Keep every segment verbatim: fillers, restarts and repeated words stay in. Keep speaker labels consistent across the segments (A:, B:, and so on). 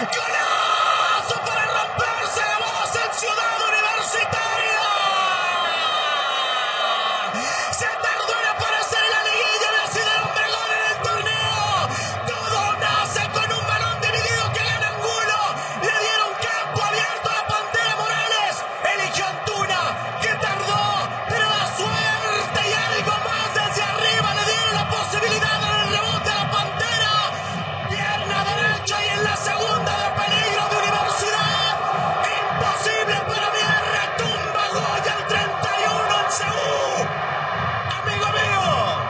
A: ¡Golazo para romperse la voz en Ciudad Universitaria! Se tardó en aparecer en la liguilla de Ciudad Obregón en el torneo. Todo nace con un balón dividido que gana Angulo. Le dieron campo abierto a la Pantera Morales. Eligió Antuna, que tardó, pero la suerte y algo más desde arriba le dieron la posibilidad en el rebote a la Pantera. Pierna derecha y en la segunda de peligro de Universidad. Imposible para mí, retumba Goya el treinta y uno en C U. Amigo mío,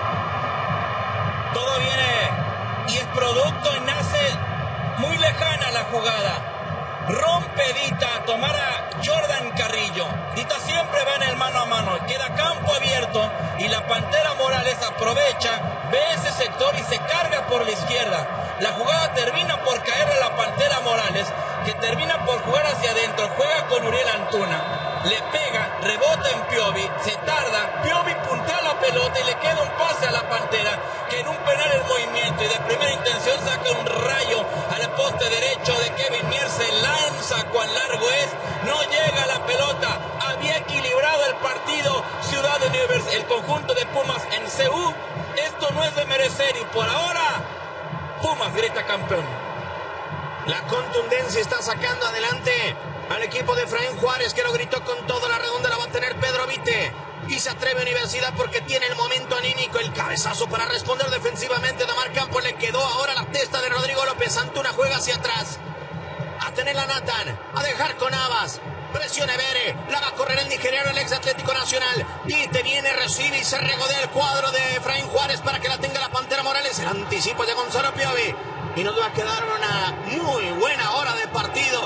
B: Todo viene y es producto y nace muy lejana la jugada. Rompe Dita a tomar a Jordan Carrillo. Dita siempre va en el mano a mano. Queda campo abierto y la Pantera Morales aprovecha, ve ese sector y se carga por la izquierda. La jugada termina por caer a la Pantera Morales, que termina por jugar hacia adentro. Juega con Uriel Antuna. Le pega, rebota en Piovi, se tarda. Piovi puntea la pelota y le queda un pase a la Pantera, que en un penal en movimiento y de primera intención saca un rayo al poste derecho de Kevin Mier. Se lanza cuán largo es, no llega la pelota. Había equilibrado el partido Ciudad Universitaria, el conjunto de Pumas en C U. Esto no es de merecer y por ahora Pumas grita campeón.
A: la contundencia está sacando adelante al equipo de Efraín Juárez, que lo gritó con todo. La redonda la va a tener Pedro Vite. Y se atreve Universidad porque tiene el momento anímico. El cabezazo para responder defensivamente. Damar Campos le quedó ahora la testa de Rodrigo López. Antuna juega hacia atrás. A tener la Nathan. A dejar con Abas. Presiona Bere. La va a correr el nigeriano, el ex Atlético Nacional. Vite viene, recibe y se regodea el cuadro de Efraín Juárez para que la tenga la Pantera Morales. El anticipo de Gonzalo Piovi. Y nos va a quedar una muy buena hora de partido.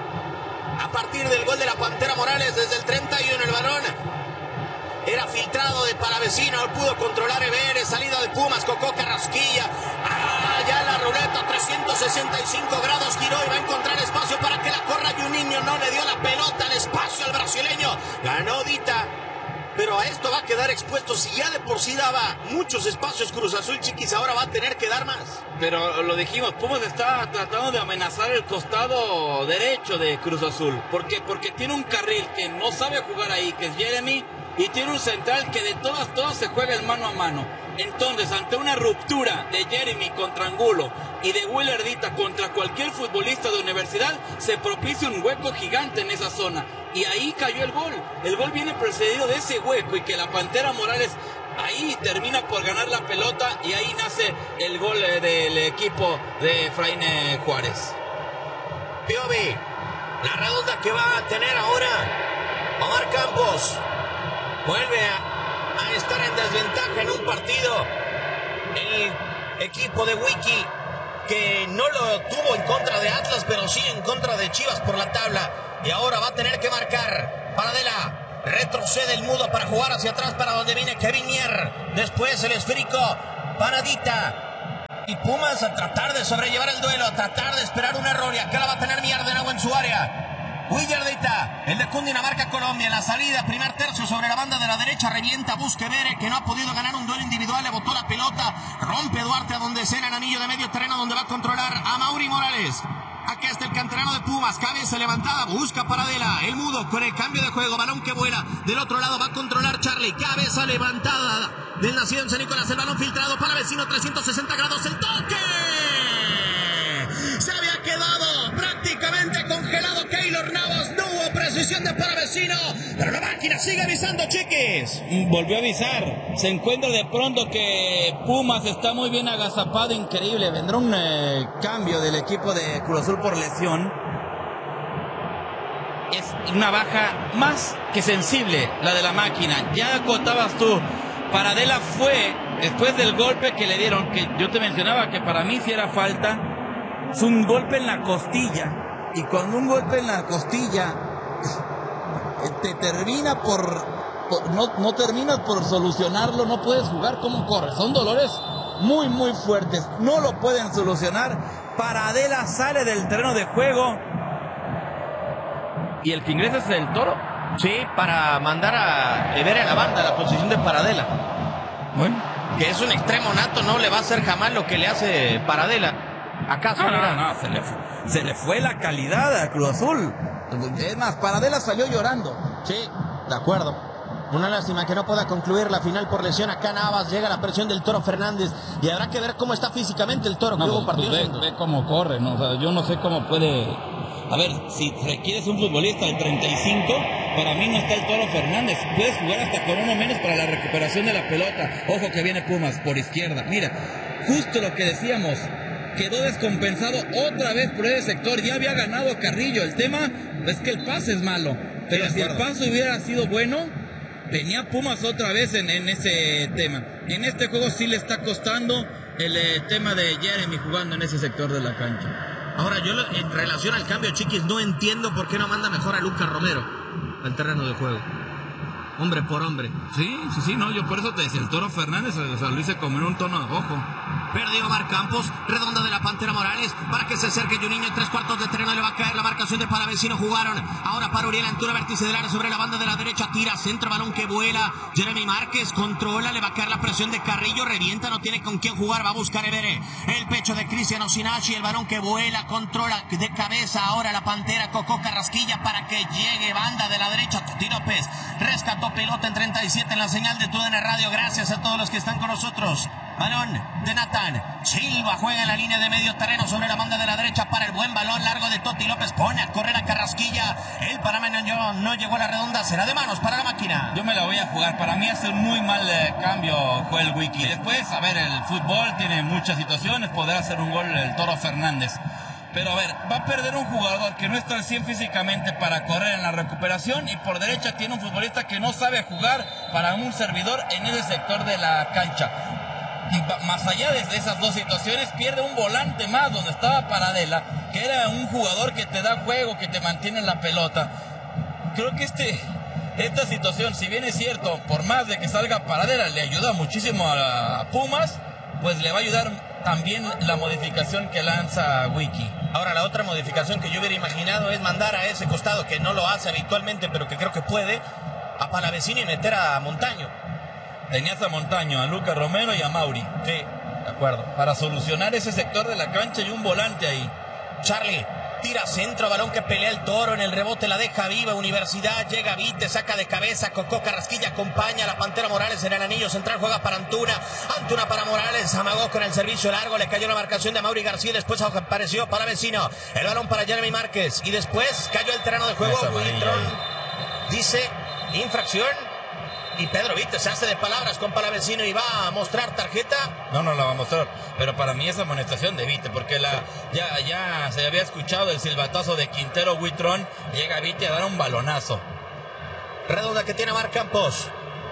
A: A partir del gol de la Pantera Morales desde el treinta y uno, el balón era filtrado de Palavecino, pudo controlar Everes, salida de Pumas, Cocó Carrasquilla. Ah, ya la ruleta, trescientos sesenta y cinco grados, giró y va a encontrar espacio para que la corra y un niño no le dio la pelota al espacio al brasileño. Ganó Dita, pero a esto va a quedar expuesto. Si ya de por sí daba muchos espacios Cruz Azul, Chiquis, ahora va a tener que dar más.
B: Pero lo dijimos, Pumas está tratando de amenazar el costado derecho de Cruz Azul. ¿Por qué? Porque tiene un carril que no sabe jugar ahí, que es Jeremy, y tiene un central que de todas, todas se juega el mano a mano. Entonces, ante una ruptura de Jeremy contra Angulo y de Willer Dita contra cualquier futbolista de Universidad, se propicia un hueco gigante en esa zona. Y ahí cayó el gol. El gol viene precedido de ese hueco y que la Pantera Morales ahí termina por ganar la pelota y ahí nace el gol del equipo de Efraín Juárez.
A: Piovi, la redonda que va a tener ahora Omar Campos. Vuelve a, a estar en desventaja en un partido el equipo de Wiki, que no lo tuvo en contra de Atlas, pero sí en contra de Chivas por la tabla. Y ahora va a tener que marcar. Paradela retrocede el mudo para jugar hacia atrás para donde viene Kevin Mier. Después el esférico para Dita. Y Pumas a tratar de sobrellevar el duelo, a tratar de esperar un error. Y acá la va a tener Mier de nuevo en su área. Willardita, el de Cundinamarca, Colombia. En la salida, primer tercio sobre la banda de la derecha, revienta Busquevere, que no ha podido ganar un duelo individual, le botó la pelota, rompe Duarte a donde sea el anillo de medio terreno, donde va a controlar a Mauri Morales. Aquí está el canterano de Pumas, cabeza levantada, busca Paradela, el mudo con el cambio de juego, balón que vuela, del otro lado va a controlar Charlie, cabeza levantada del nacido en San Nicolás, el balón filtrado para vecino, trescientos sesenta grados, el toque. Se había quedado prácticamente congelado Keylor Navas, no hubo precisión de Paravecino, pero la máquina sigue avisando, Chiquis.
B: Volvió a avisar, se encuentra de pronto que Pumas está muy bien agazapado, increíble, vendrá un eh, cambio del equipo de Cruz Azul por lesión. Es una baja más que sensible la de la máquina, ya acotabas tú, Paradela fue, después del golpe que le dieron, que yo te mencionaba que para mí si era falta, es un golpe en la costilla, y cuando un golpe en la costilla te termina por, por no, no terminas por solucionarlo, no puedes jugar como corre, son dolores muy muy fuertes, no lo pueden solucionar. Paradela sale del terreno de juego y el que ingresa es el Toro.
C: Sí, para mandar a Evere a la banda, la posición de Paradela.
B: Bueno,
C: que es un extremo nato, no le va a hacer jamás lo que le hace Paradela. ¿Acaso
B: No, no,
C: era?
B: no, se le, se le fue la calidad a Cruz Azul. Es más, Paradela salió llorando.
A: Sí, de acuerdo. Una lástima que no pueda concluir la final por lesión acá Navas. Llega la presión del Toro Fernández y habrá que ver cómo está físicamente el Toro.
B: No,
A: que hubo
B: pues, pues
A: partidos
B: ve, ve cómo corre, ¿no? O sea, yo no sé cómo puede... A ver, si requieres un futbolista de treinta y cinco, para mí no está el Toro Fernández. Puedes jugar hasta con uno menos para la recuperación de la pelota. Ojo que viene Pumas por izquierda. Mira, justo lo que decíamos. Quedó descompensado otra vez por ese sector. Ya había ganado Carrillo. El tema es que el pase es malo. Pero
A: Sí,
B: si el pase hubiera sido bueno, tenía Pumas otra vez en, en ese tema. En este juego sí le está costando el eh, tema de Jeremy jugando en ese sector de la cancha.
A: Ahora, yo lo- en relación al cambio, Chiquis, no entiendo por qué no manda mejor a Lucas Romero al terreno de juego. Hombre por hombre.
B: Sí, sí, sí, no, yo por eso te decía, el Toro Fernández, o sea, lo hice como en un tono de ojo.
A: Perdió Omar Campos, redonda de la Pantera Morales, para que se acerque Juninho en tres cuartos de terreno, le va a caer la marcación de Palavecino, jugaron, ahora para Uriel Antuna, vértice del área sobre la banda de la derecha, tira, centro, balón que vuela, Jeremy Márquez controla, le va a caer la presión de Carrillo, revienta, no tiene con quién jugar, va a buscar Evere, el pecho de Cristian Osinachi, el balón que vuela, controla de cabeza, ahora la Pantera, Cocó Carrasquilla, para que llegue banda de la derecha, Toti López, rescató pelota en treinta y siete en la señal de T U D N Radio, gracias a todos los que están con nosotros. Balón de Natán Silva, juega en la línea de medio terreno sobre la banda de la derecha para el buen balón largo de Toti López, pone a correr a Carrasquilla, el panameño no, no llegó a la redonda, será de manos para la máquina.
B: Yo me la voy a jugar, para mí hace un muy mal eh, cambio Joel Wiki. Después, a ver, el fútbol tiene muchas situaciones, podrá hacer un gol el Toro Fernández. Pero a ver, va a perder un jugador que no está al cien físicamente para correr en la recuperación, y por derecha tiene un futbolista que no sabe jugar para un servidor en ese sector de la cancha. Y más allá de esas dos situaciones, pierde un volante más donde estaba Paradela, que era un jugador que te da juego, que te mantiene en la pelota. Creo que este, esta situación, si bien es cierto, por más de que salga Paradela, le ayuda muchísimo a Pumas, pues le va a ayudar también la modificación que lanza Wiki.
A: Ahora, la otra modificación que yo hubiera imaginado es mandar a ese costado, que no lo hace habitualmente, pero que creo que puede, a Palavecino y meter a Montaño.
B: Tenías a Montaño, a Lucas Romero y a Mauri.
A: Sí,
B: De acuerdo. Para solucionar ese sector de la cancha y un volante ahí.
A: Charlie tira centro, balón que pelea el Toro, en el rebote la deja viva, Universidad, llega Vite, saca de cabeza, Cocó Carrasquilla acompaña a la Pantera Morales en el anillo central, juega para Antuna, Antuna para Morales, amagó con el servicio largo, le cayó la marcación de Mauri García, después apareció para Vecino, el balón para Jeremy Márquez, y después cayó el terreno de juego, Wiltron dice infracción, y Pedro Vite se hace de palabras con Palavecino y va a mostrar tarjeta.
B: No, no la va a mostrar, pero para mí es amonestación de Vite, porque la ya, ya se había escuchado el silbatazo de Quintero Huitrón, llega Vite a dar un balonazo.
A: Redonda que tiene Omar Campos.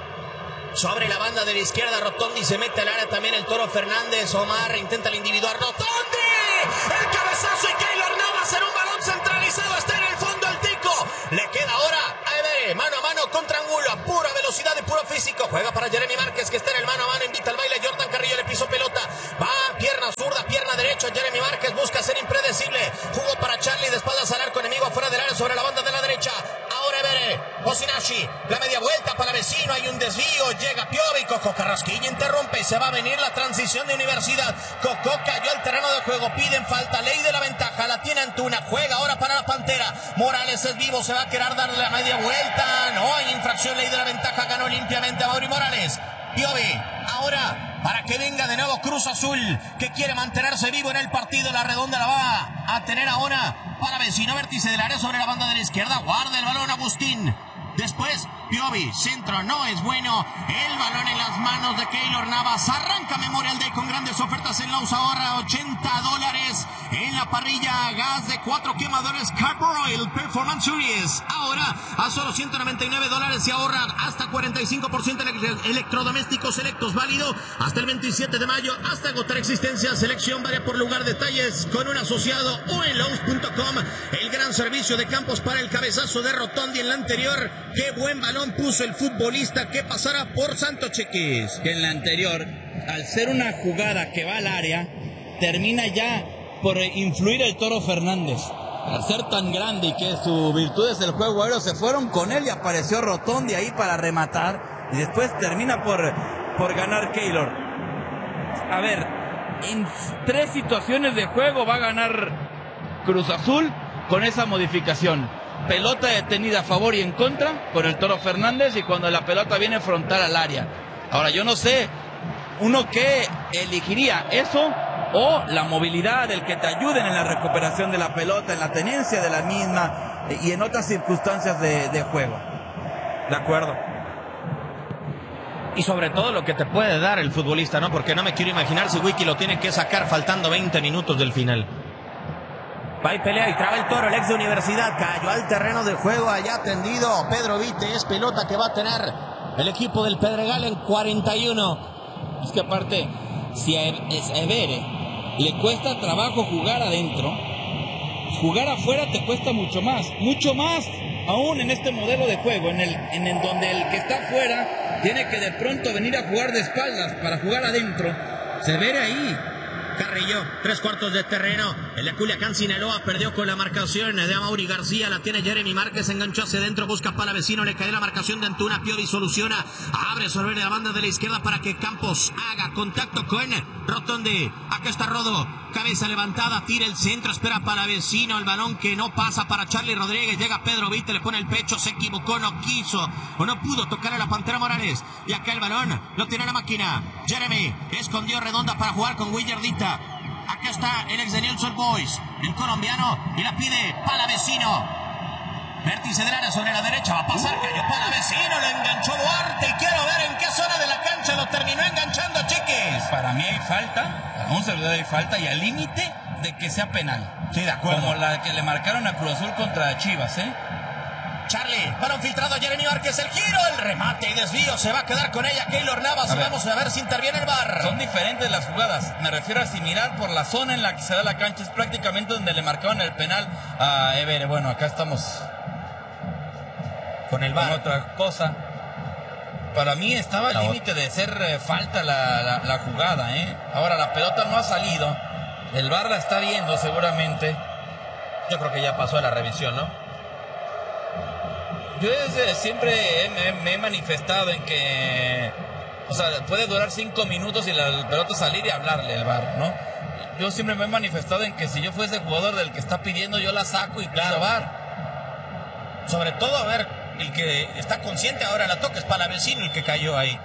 A: Sobre la banda de la izquierda, Rotondi se mete al área también el Toro Fernández. Omar intenta el individual. ¡Rotondi! El cabezazo y Keylor Navas en un balón centralizado. Está en el fondo el Tico. Le queda ahora a Evere. Mano a mano contra Angulo. A pura velocidad y puro físico. Juega para Jeremy Márquez, que está en el mano a mano. Invita al baile. Jordan Carrillo le pisó pelota. Va pierna zurda, pierna derecha. Jeremy Márquez busca ser impredecible. Jugó para Charlie de espaldas al arco enemigo afuera del área sobre la banda de la derecha. Ahora Evere. Osinachi. La media vuelta para Vecino. Hay un desvío. Llega Piovi, Cocó Carrasquilla interrumpe y se va a venir la transición de Universidad. Cocó cayó al terreno de juego, piden falta, ley de la ventaja, la tiene Antuna, juega ahora para la Pantera. Morales es vivo, se va a querer darle la media vuelta. No hay infracción, ley de la ventaja, ganó limpiamente a Mauri Morales. Piovi, ahora para que venga de nuevo Cruz Azul, que quiere mantenerse vivo en el partido. La redonda la va a tener ahora para Vecino, vértice del área sobre la banda de la izquierda, guarda el balón Agustín. Después, Piovi, centro, no es bueno. El balón en las manos de Keylor Navas. Arranca Memorial Day con grandes ofertas en Lowe's. Ahora ochenta dólares en la parrilla. Gas de cuatro quemadores Carburoil Performance Series. Ahora a solo ciento noventa y nueve dólares y ahorran hasta cuarenta y cinco por ciento en electrodomésticos selectos. Válido hasta el veintisiete de mayo. Hasta agotar existencia. Selección varia por lugar. Detalles con un asociado o en Lowe's punto com. El gran servicio de campos para el cabezazo de Rotondi en la anterior. Qué buen balón puso el futbolista que pasará por Santos, Chiquis.
B: Que en la anterior, al ser una jugada que va al área, termina ya por influir el Toro Fernández. Al ser tan grande y que sus virtudes del juego aéreo se fueron con él, y apareció Rotondi ahí para rematar, y después termina por, por ganar Keylor. A ver, en tres situaciones de juego va a ganar Cruz Azul con esa modificación. Pelota detenida a favor y en contra con el Toro Fernández, y cuando la pelota viene frontal al área. Ahora, yo no sé, uno que elegiría eso o la movilidad, el que te ayuden en la recuperación de la pelota, en la tenencia de la misma y en otras circunstancias de, de juego.
C: De acuerdo. Y sobre todo lo que te puede dar el futbolista, ¿no? Porque no me quiero imaginar si Wiki lo tiene que sacar faltando veinte minutos del final.
A: Va y pelea y traba el Toro, el ex de Universidad. Cayó al terreno de juego allá tendido. Pedro Vite, es pelota que va a tener el equipo del Pedregal en cuarenta y uno.
B: Es que aparte, si a Evere le cuesta trabajo jugar adentro, jugar afuera te cuesta mucho más. Mucho más aún en este modelo de juego, en el, en el donde el que está afuera tiene que de pronto venir a jugar de espaldas para jugar adentro. Se ve ahí.
A: Carrillo, tres cuartos de terreno. El de Culiacán, Sinaloa, perdió con la marcación de Amaury García. La tiene Jeremy Márquez, enganchó hacia adentro, busca para vecino, le cae la marcación de Antuna. Piovi soluciona, abre sobre la banda de la izquierda para que Campos haga contacto con Rotondi. Acá está Rodo, cabeza levantada, tira el centro, espera para vecino, el balón que no pasa para Charlie Rodríguez. Llega Pedro Vite, le pone el pecho, se equivocó, no quiso o no pudo tocar a la Pantera Morales. Y acá el balón lo tiene la máquina. Jeremy escondió redonda para jugar con Willardita. Acá está el ex de Nelson Boys, el colombiano, y la pide Palavecino. Vértice del área sobre la derecha, va a pasar, cayó Palavecino, lo enganchó Duarte, y quiero ver en qué zona de la cancha lo terminó enganchando, Chiquis.
B: Para mí hay falta, para un servidor hay falta, y al límite de que sea penal.
A: Sí, de acuerdo.
B: Como la que le marcaron a Cruz Azul contra Chivas, ¿eh?
A: Charlie, balón filtrado a Jeremy Márquez, el giro, el remate y desvío, se va a quedar con ella Keylor Navas, y vamos a ver si interviene el V A R.
B: Son diferentes las jugadas, me refiero a si mirar por la zona en la que se da la cancha, es prácticamente donde le marcaban el penal a Evere. Bueno, acá estamos
A: con el V A R.
B: Con otra cosa. Para mí estaba al límite de ser eh, falta la, la, la jugada, ¿eh? Ahora la pelota no ha salido, el V A R la está viendo seguramente.
C: Yo creo que ya pasó a la revisión, ¿no?
B: Yo desde siempre he, me, me he manifestado en que, o sea, puede durar cinco minutos y la pelota salir y hablarle al V A R, ¿no? Yo siempre me he manifestado en que si yo fuese jugador del que está pidiendo, yo la saco y claro, V A R.
A: Sobre todo, a ver, el que está consciente ahora la toca es Palavecino, el que cayó ahí.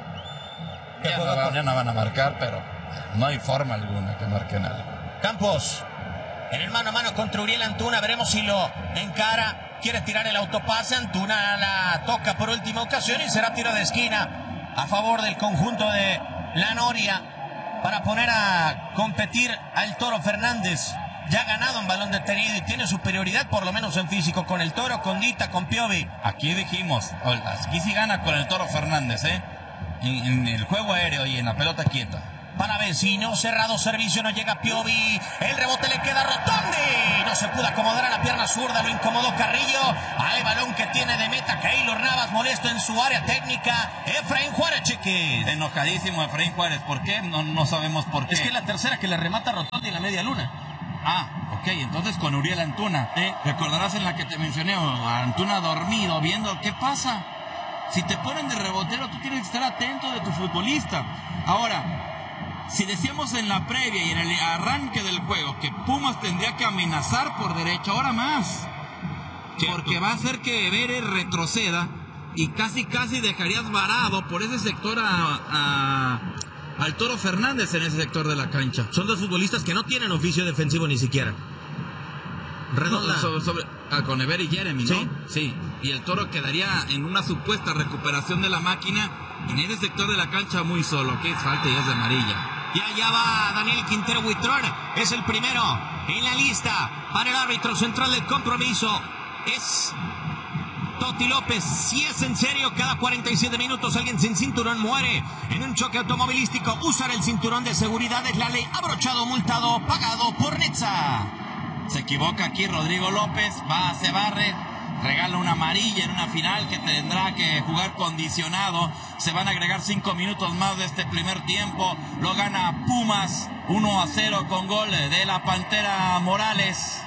B: Ya no, va, ya no van a marcar, pero no hay forma alguna que marquen algo.
A: Campos, en el mano a mano contra Uriel Antuna, veremos si lo encara. Quiere tirar el autopase, Antuna la toca por última ocasión y será tiro de esquina a favor del conjunto de La Noria para poner a competir al Toro Fernández. Ya ha ganado en balón detenido y tiene superioridad por lo menos en físico con el Toro, con Dita, con Piovi.
B: Aquí dijimos, aquí sí gana con el Toro Fernández, ¿eh? En, en el juego aéreo y en la pelota quieta.
A: Para vecino, cerrado servicio, no llega Piovi, el rebote le queda a Rotondi, no se pudo acomodar a la pierna zurda, lo incomodó Carrillo, al balón que tiene de meta Keylor Navas, molesto en su área técnica, Efraín Juárez, Chiquis.
B: Enojadísimo Efraín Juárez, ¿por qué? No, no sabemos por qué.
A: Es que es la tercera que le remata a Rotondi en la media luna.
B: Ah, ok, entonces con Uriel Antuna, ¿eh? Recordarás en la que te mencioné, a Antuna dormido, viendo qué pasa. Si te ponen de rebotero, tú tienes que estar atento de tu futbolista. Ahora, si decíamos en la previa y en el arranque del juego que Pumas tendría que amenazar por derecha, ahora más. Cierto. Porque va a hacer que Evere retroceda y casi casi dejarías varado por ese sector a, a, al Toro Fernández en ese sector de la cancha.
A: Son dos futbolistas que no tienen oficio defensivo ni siquiera.
B: Redonda. No, sobre, sobre, ah, con Evere y Jeremy, ¿no?
A: Sí.
B: Sí. Y el Toro quedaría en una supuesta recuperación de la máquina en ese sector de la cancha muy solo, que es falta y es de amarilla.
A: Ya, ya va Daniel Quintero Huitrón, es el primero en la lista para el árbitro central del compromiso. Es Toti López. Si es en serio, cada cuarenta y siete minutos alguien sin cinturón muere en un choque automovilístico. Usar el cinturón de seguridad es la ley. Abrochado, multado, pagado por Netza.
B: Se equivoca aquí Rodrigo López, va, se barre, regala una amarilla en una final que tendrá que jugar condicionado. Se van a agregar cinco minutos más de este primer tiempo. Lo gana Pumas uno a cero con gol de la Pantera Morales.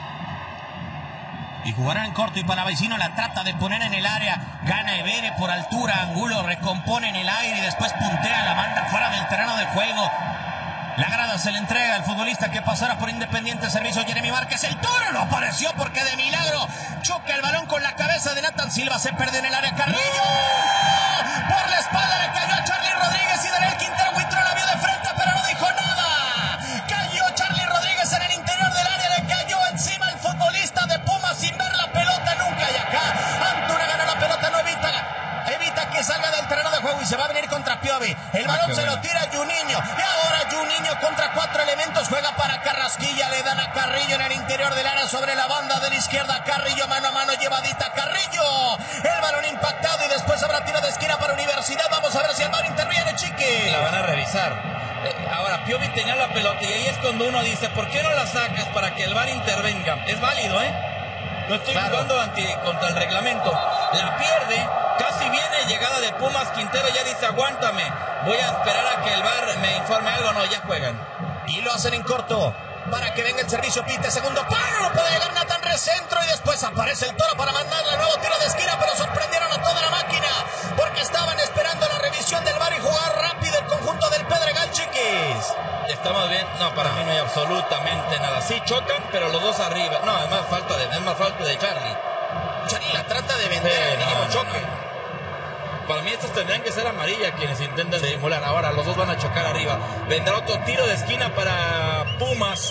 A: Y jugará en corto y Palavecino la trata de poner en el área. Gana Evere por altura, Angulo recompone en el aire y después puntea, la manda fuera del terreno de juego. La grada se le entrega al futbolista que pasara por Independiente. Servicio Jeremy Márquez. El Toro no apareció porque de milagro choca el balón con la cabeza de Nathan Silva. Se pierde en el área. Carrillo. Por la espalda le cayó a Charlie Rodríguez y Daniel Quintero Huitrón la vio de frente, pero no dijo nada. Cayó Charlie Rodríguez en el interior del área. Le cayó encima el futbolista de Pumas sin ver la pelota nunca. Y acá Antuna gana la pelota. No evita. Evita que salga del terreno de juego y se va a venir contra Piovi. El balón ah, se bueno. lo tira Juninho. Y ahora Juninho contra cuatro elementos. Juega para Carrasquilla. Le dan a Carrillo en el interior del área sobre la banda de la izquierda. Carrillo mano a mano llevadita. Carrillo. El balón impactado y después habrá tiro de esquina para Universidad. Vamos a ver si el balón interviene, Chiqui.
B: La van a revisar. Eh, ahora Piovi tenía la pelota y ahí es cuando uno dice, ¿por qué no la sacas para que el V A R intervenga? Es válido, ¿eh? No estoy claro. jugando anti, contra el reglamento. La pierde, casi viene llegada de Pumas. Quintero ya dice, aguántame. Voy a esperar a que el V A R me informe algo. No, ya juegan.
A: Y lo hacen en corto para que venga el servicio Pite. Segundo palo, no puede llegar Nathan Recentro. Y después aparece el Toro para mandarle el nuevo tiro de esquina. Pero sorprendieron a toda la máquina porque estaban esperando la revisión del V A R y jugar rápido el conjunto del Pedregal, Chiquis.
B: Estamos bien. No, para mí no hay absolutamente nada. Sí chocan, pero los dos arriba. No, es más falta de, es más falta de Charlie.
A: Charlie la trata de vender sí, el mínimo no, choque. No,
B: no. Para mí estos tendrían que ser amarillas quienes intenten sí. simular. Ahora los dos van a chocar arriba. Vendrá otro tiro de esquina para Pumas.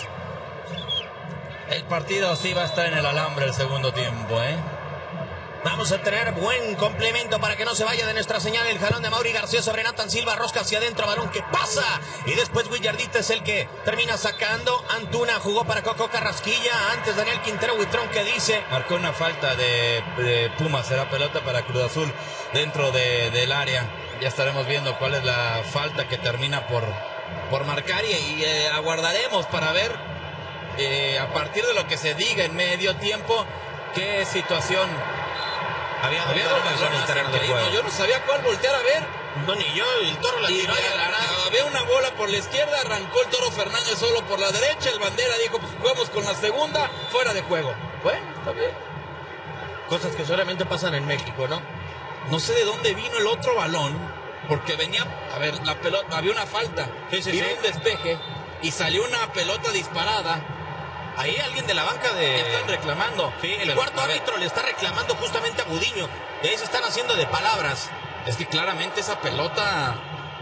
B: El partido sí va a estar en el alambre el segundo tiempo, ¿eh?
A: Vamos a tener buen complemento para que no se vaya de nuestra señal. El jalón de Mauri García sobre Nathan Silva. Rosca hacia adentro, balón que pasa. Y después Willardita es el que termina sacando. Antuna jugó para Coco Carrasquilla. Antes Daniel Quintero Huitrón que dice.
B: Marcó una falta de, de Pumas. Será pelota para Cruz Azul dentro de, del área. Ya estaremos viendo cuál es la falta que termina por, por marcar. Y, y eh, aguardaremos para ver eh, a partir de lo que se diga en medio tiempo qué situación.
A: Había, había dos balones en el terreno de juego.
B: Yo no sabía cuál voltear a ver.
A: No, ni yo, el Toro la tiró.
B: Había una bola por la izquierda, arrancó el Toro Fernández solo por la derecha. El Bandera dijo, pues jugamos con la segunda, fuera de juego. Bueno, está bien.
A: Cosas que solamente pasan en México, ¿no?
B: No sé de dónde vino el otro balón, porque venía, a ver, la pelota, había una falta.
A: Sí, sí,
B: vino
A: sí.
B: un despeje y salió una pelota disparada.
A: Ahí alguien de la banca de...
B: Están reclamando.
A: Sí, el pero, cuarto árbitro le está reclamando justamente a Gudiño. Y ahí se están haciendo de palabras.
B: Es que claramente esa pelota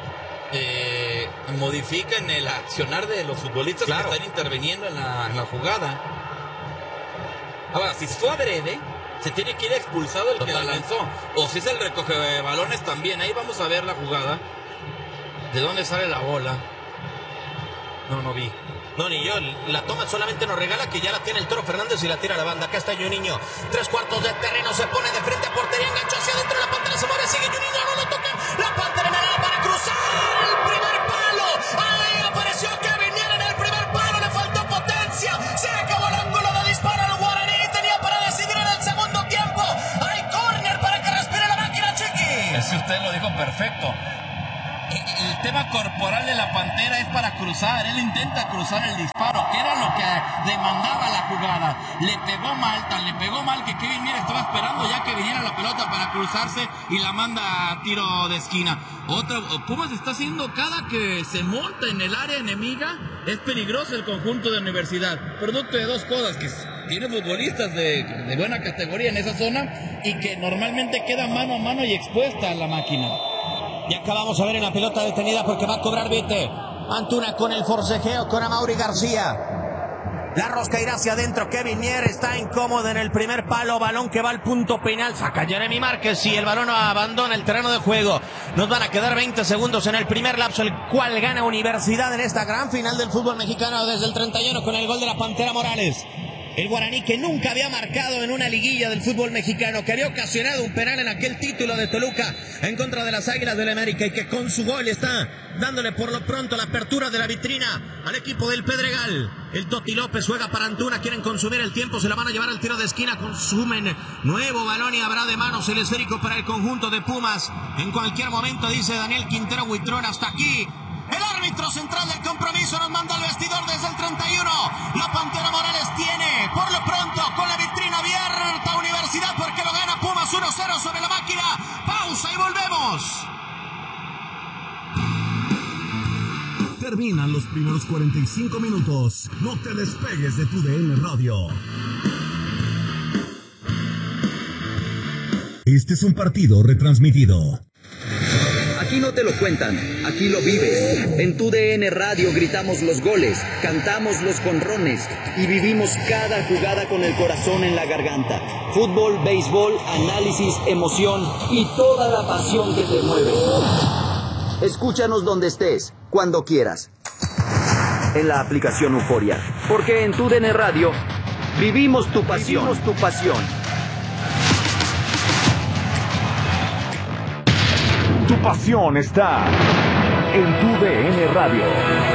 B: eh, modifica en el accionar de los futbolistas claro. que están interviniendo en la, en la jugada. Ahora, si fue adrede, se tiene que ir expulsado el Totalmente. que la lanzó. O si es el recoge de balones también. Ahí vamos a ver la jugada. ¿De dónde sale la bola? No, no vi.
A: No, ni yo. La toma solamente nos regala que ya la tiene el Toro Fernández y la tira a la banda. Acá está Juninho. Tres cuartos de terreno. Se pone de frente a portería. Enganchó hacia adentro. La Pantera se mueve. Sigue Juninho. No lo tocan. La Pantera en el área para cruzar. El primer palo. Ahí apareció Kevin Mier en el primer palo. Le faltó potencia. Se acabó el ángulo de disparo. El Guaraní tenía para decidir en el segundo tiempo. Hay córner para que respire la máquina, Chiqui.
B: Es que usted lo dijo perfecto. El tema corporal de la Pantera es para cruzar. Él intenta cruzar el disparo, que era lo que demandaba la jugada. Le pegó mal, tan le pegó mal que Kevin Mier estaba esperando ya que viniera la pelota para cruzarse y la manda a tiro de esquina. Otro, Pumas está haciendo cada que se monta en el área enemiga. Es peligroso el conjunto de Universidad. Producto de dos cosas, que tiene futbolistas de, de buena categoría en esa zona y que normalmente queda mano a mano y expuesta a la máquina.
A: Y acá vamos a ver en la pelota detenida porque va a cobrar Vite. Antuna con el forcejeo con Amaury García. La rosca irá hacia adentro. Kevin Mier está incómodo en el primer palo. Balón que va al punto penal. Saca Jeremy Márquez y el balón abandona el terreno de juego. Nos van a quedar veinte segundos en el primer lapso, el cual gana Universidad en esta gran final del fútbol mexicano desde el treinta y uno con el gol de la Pantera Morales. El Guaraní, que nunca había marcado en una liguilla del fútbol mexicano, que había ocasionado un penal en aquel título de Toluca en contra de las Águilas del América y que con su gol está dándole por lo pronto la apertura de la vitrina al equipo del Pedregal. El Toti López juega para Antuna, quieren consumir el tiempo, se la van a llevar al tiro de esquina, consumen nuevo balón y habrá de manos el esférico para el conjunto de Pumas. En cualquier momento, dice Daniel Quintero Huitrón, hasta aquí. El árbitro central del compromiso nos manda al vestidor desde el treinta y uno. La Pantera Morales tiene, por lo pronto, con la vitrina abierta Universidad porque lo gana Pumas uno cero sobre la máquina. Pausa y volvemos.
D: Termina terminan los primeros cuarenta y cinco minutos. No te despegues de tu D N Radio. Este es un partido retransmitido.
E: Aquí no te lo cuentan, aquí lo vives. En tu D N Radio gritamos los goles, cantamos los jonrones y vivimos cada jugada con el corazón en la garganta. Fútbol, béisbol, análisis, emoción y toda la pasión que te mueve. Escúchanos donde estés, cuando quieras. En la aplicación Euforia, porque en tu D N Radio vivimos tu pasión. Vivimos tu pasión.
F: Tu pasión está en tu D N Radio.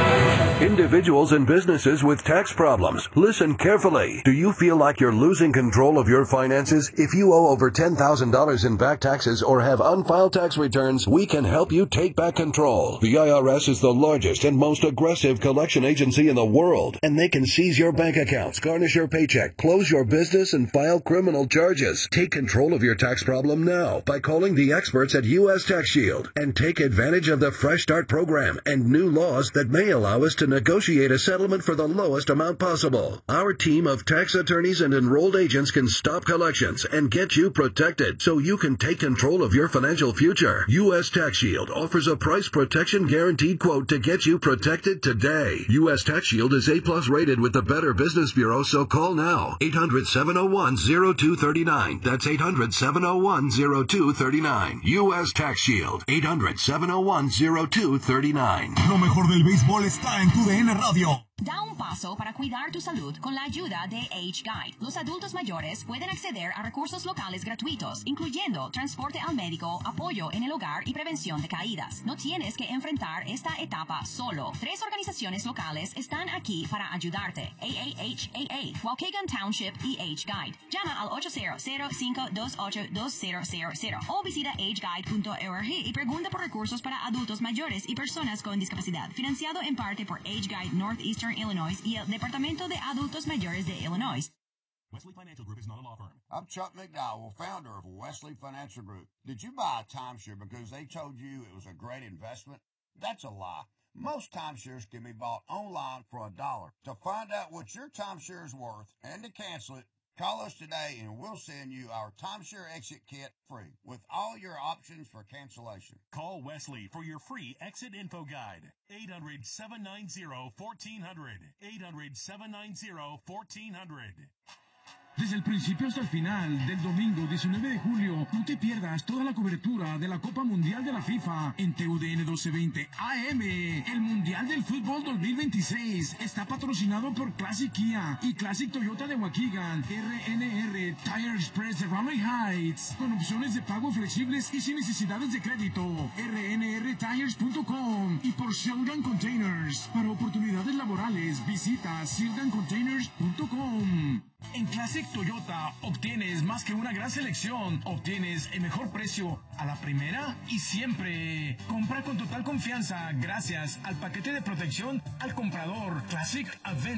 G: Individuals and businesses with tax problems. Listen carefully. Do you feel like you're losing control of your finances? If you owe over ten thousand dollars in back taxes or have unfiled tax returns, we can help you take back control. The I R S is the largest and most aggressive collection agency in the world, and they can seize your bank accounts, garnish your paycheck, close your business, and file criminal charges. Take control of your tax problem now by calling the experts at U S Tax Shield and take advantage of the Fresh Start program and new laws that may allow us to negotiate a settlement for the lowest amount possible. Our team of tax attorneys and enrolled agents can stop collections and get you protected so you can take control of your financial future. U S Tax Shield offers a price protection guaranteed quote to get you protected today. U S Tax Shield is A plus rated with the Better Business Bureau, so call now. eight hundred, seven oh one, oh two three nine. That's eight hundred, seven oh one, oh two three nine. U S Tax Shield. eight hundred, seven oh one, oh two three nine.
D: Lo mejor del béisbol está en tu D N Radio.
H: Da un paso para cuidar tu salud con la ayuda de Age Guide. Los adultos mayores pueden acceder a recursos locales gratuitos, incluyendo transporte al médico, apoyo en el hogar y prevención de caídas. No tienes que enfrentar esta etapa solo. Tres organizaciones locales están aquí para ayudarte: A A H A A, Waukegan Township y Age Guide. Llama al ocho cero cero, cinco dos ocho, dos cero cero cero o visita age guide punto org y pregunta por recursos para adultos mayores y personas con discapacidad. Financiado en parte por Age Guide Northeastern Illinois y el Departamento de Adultos Mayores de Illinois.
I: Wesley Financial Group is not a law firm. I'm Chuck McDowell, founder of Wesley Financial Group. Did you buy a timeshare because they told you it was a great investment? That's a lie. Most timeshares can be bought online for a dollar. To find out what your timeshare is worth and to cancel it, call us today and we'll send you our timeshare exit kit free with all your options for cancellation.
J: Call Wesley for your free exit info guide. eight hundred, seven nine zero, one four zero zero. eight hundred, seven nine zero, one four zero zero.
K: Desde el principio hasta el final del domingo diecinueve de julio, no te pierdas toda la cobertura de la Copa Mundial de la FIFA en T U D N doce veinte A M. El Mundial del Fútbol dos mil veintiséis está patrocinado por Classic Kia y Classic Toyota de Waukegan, R N R Tire Express de Raleigh Heights, con opciones de pago flexibles y sin necesidades de crédito, R N R tires punto com, y por Sheldon Containers. Para oportunidades laborales, visita sheldon containers punto com. En Classic Toyota obtienes más que una gran selección, obtienes el mejor precio a la primera y siempre. Compra con total confianza gracias al paquete de protección al comprador Classic Advent.